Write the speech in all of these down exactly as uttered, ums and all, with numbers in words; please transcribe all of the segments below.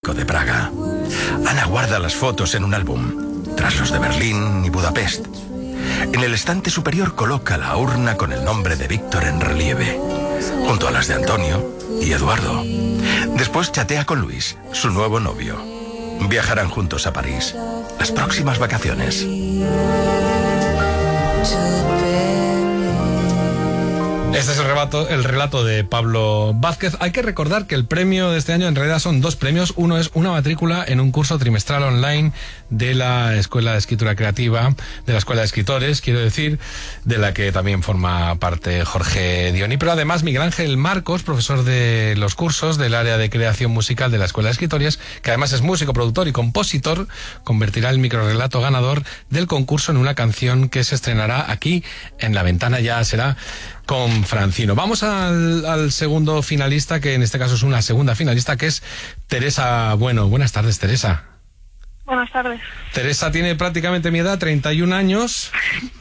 Sinfónico de Praga. Ana guarda las fotos en un álbum, tras los de Berlín y Budapest. En el estante superior coloca la urna con el nombre de Víctor en relieve, junto a las de Antonio y Eduardo. Después chatea con Luis, su nuevo novio. Viajarán juntos a París las próximas vacaciones. Este es el relato, el relato de Pablo Vázquez. Hay que recordar que el premio de este año en realidad son dos premios. Uno es una matrícula en un curso trimestral online de la Escuela de Escritura Creativa, de la Escuela de Escritores, quiero decir, de la que también forma parte Jorge Dioni. Pero además Miguel Ángel Marcos, profesor de los cursos del área de creación musical de la Escuela de Escritores, que además es músico, productor y compositor, convertirá el microrrelato ganador del concurso en una canción que se estrenará aquí en La Ventana. Ya será con Francino. Vamos al, al segundo finalista, que en este caso es una segunda finalista, que es Teresa Bueno. Buenas tardes, Teresa. Buenas tardes. Teresa tiene prácticamente mi edad, treinta y un años.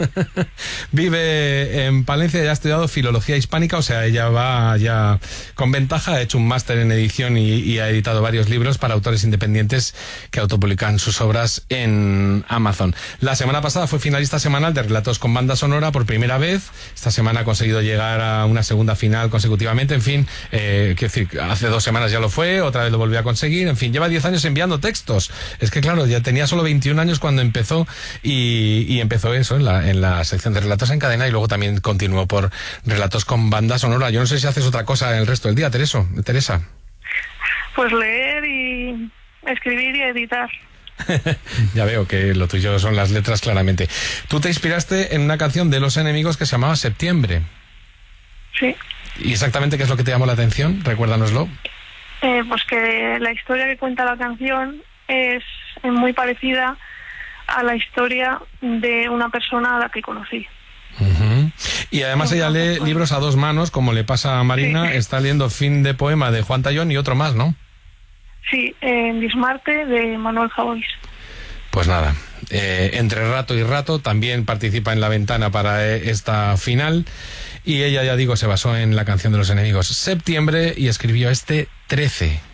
Vive en Palencia y ha estudiado filología hispánica, o sea, ella va ya con ventaja. Ha hecho un máster en edición y, y ha editado varios libros para autores independientes que autopublican sus obras en Amazon. La semana pasada fue finalista semanal de Relatos con Banda Sonora por primera vez. Esta semana ha conseguido llegar a una segunda final consecutivamente. En fin, eh, quiero decir, hace dos semanas ya lo fue, otra vez lo volvió a conseguir. En fin, lleva diez años enviando textos. Es que claro, ya tenía solo veintiún años cuando empezó y, y empezó eso en la, en la sección de Relatos en Cadena, y luego también continuó por Relatos con Banda Sonora. Yo no sé si haces otra cosa el resto del día, Tereso, Teresa. Pues leer y escribir y editar. Ya veo que lo tuyo son las letras, claramente. Tú te inspiraste en una canción de Los Enemigos que se llamaba Septiembre. Sí. ¿Y exactamente qué es lo que te llamó la atención? Recuérdanoslo. Eh, pues que la historia que cuenta la canción es muy parecida a la historia de una persona a la que conocí. Uh-huh. Y además ella lee pues, libros a dos manos, como le pasa a Marina. Sí. Está leyendo Fin de Poema de Juan Tallón y otro más, ¿no? Sí, en Bismarte de Manuel Javois. Pues nada, eh, entre rato y rato también participa en La Ventana para eh, esta final. Y ella, ya digo, se basó en la canción de Los Enemigos, Septiembre, y escribió este trece.